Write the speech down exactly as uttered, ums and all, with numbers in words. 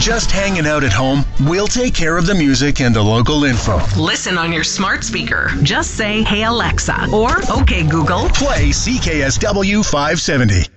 just hanging out at home, we'll take care of the music and the local info. Listen on your smart speaker. Just say, "Hey Alexa," or "Okay Google." Play C K S W five seventy.